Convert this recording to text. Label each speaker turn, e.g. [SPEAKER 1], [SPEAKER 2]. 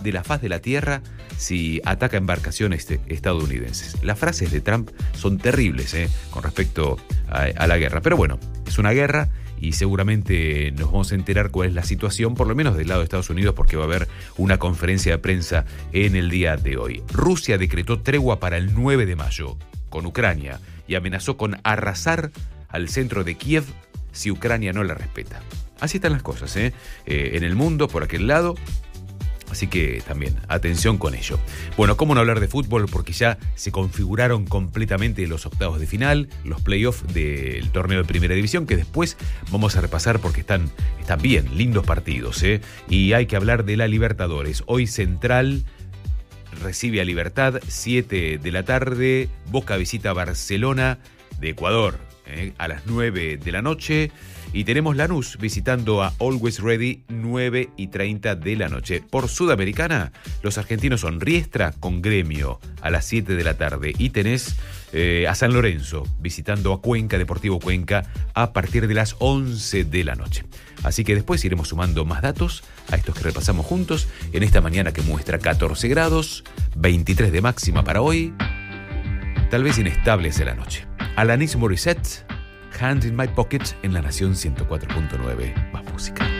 [SPEAKER 1] de la faz de la tierra si ataca embarcaciones estadounidenses. Las frases de Trump son terribles con respecto a la guerra. Pero bueno, es una guerra y seguramente nos vamos a enterar cuál es la situación, por lo menos del lado de Estados Unidos, porque va a haber una conferencia de prensa en el día de hoy. Rusia decretó tregua para el 9 de mayo con Ucrania y amenazó con arrasar al centro de Kiev si Ucrania no la respeta. Así están las cosas en el mundo, por aquel lado. Así que también, atención con ello. Bueno, ¿cómo no hablar de fútbol? Porque ya se configuraron completamente los octavos de final, los playoffs del torneo de Primera División, que después vamos a repasar porque están bien, lindos partidos. Y hay que hablar de la Libertadores. Hoy Central recibe a Libertad, 7 de la tarde. Boca visita a Barcelona de Ecuador a las 9 de la noche. Y tenemos Lanús visitando a Always Ready, 9:30 de la noche. Por Sudamericana, los argentinos son Riestra con Gremio a las 7 de la tarde. Y tenés a San Lorenzo visitando a Cuenca, Deportivo Cuenca, a partir de las 11 de la noche. Así que después iremos sumando más datos a estos que repasamos juntos en esta mañana que muestra 14 grados, 23 de máxima para hoy, tal vez inestable hacia la noche. Alanis Morissette, Hand in My Pocket en La Nación 104.9. Más música.